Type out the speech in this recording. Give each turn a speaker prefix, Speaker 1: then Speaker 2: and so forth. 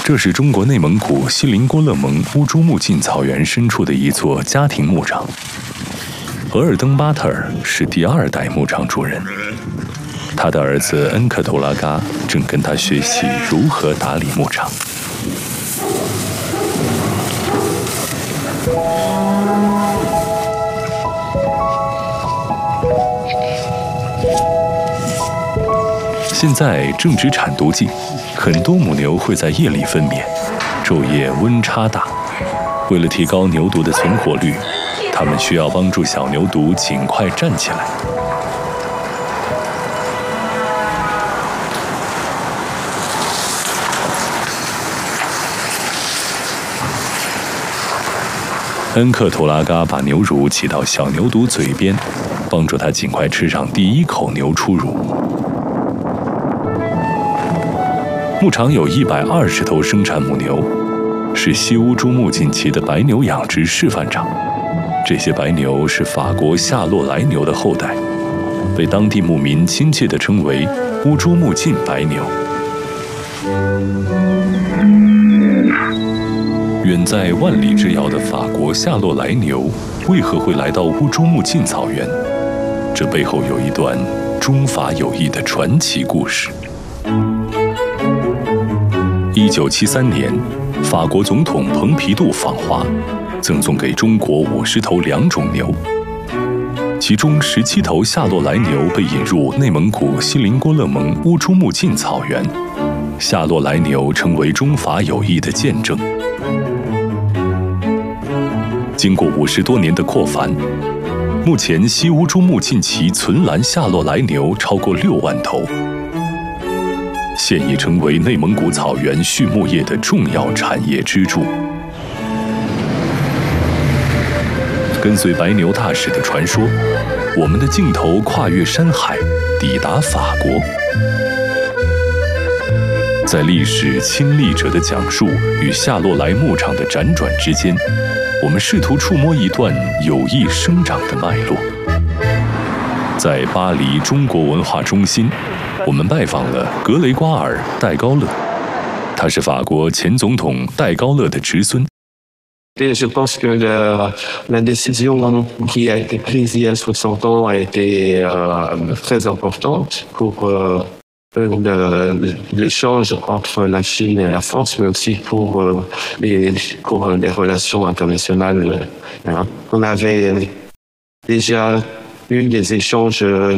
Speaker 1: 这是中国内蒙古锡林郭勒盟乌珠穆沁草原深处的一座家庭牧场。额尔登巴特尔是第2代牧场主人，他的儿子恩克图拉嘎正跟他学习如何打理牧场。现在正值产犊季，很多母牛会在夜里分娩，昼夜温差大。为了提高牛犊的存活率，它们需要帮助小牛犊尽快站起来。恩克图拉嘎把牛乳挤到小牛犊嘴边，帮助它尽快吃上第一口牛初乳。牧场有120头生产母牛，是西乌珠穆沁旗的白牛养殖示范场。这些白牛是法国夏洛莱牛的后代，被当地牧民亲切地称为乌珠穆沁白牛。远在万里之遥的法国夏洛莱牛为何会来到乌珠穆沁草原？这背后有一段中法友谊的传奇故事。1973年，法国总统蓬皮杜访华，赠送给中国50头2种牛，其中17头夏洛莱牛被引入内蒙古锡林郭勒盟乌珠穆沁草原。夏洛莱牛成为中法友谊的见证。经过50多年的扩繁，目前西乌珠穆沁旗存栏夏洛莱牛超过6万头。现已成为内蒙古草原畜牧业的重要产业支柱。跟随白牛大使的传说，我们的镜头跨越山海，抵达法国。在历史亲历者的讲述与夏洛莱牧场的辗转之间，我们试图触摸一段友谊生长的脉络。在巴黎中国文化中心，我们拜访了格雷瓜尔·戴高乐，他是法国前总统戴高乐的侄孙。
Speaker 2: Je pense que la décision qui a été prise il y a 60 ans a été très importante pour l'échange entre la Chine et la France, mais aussi pour les relations internationales. On avait déjà eu des échanges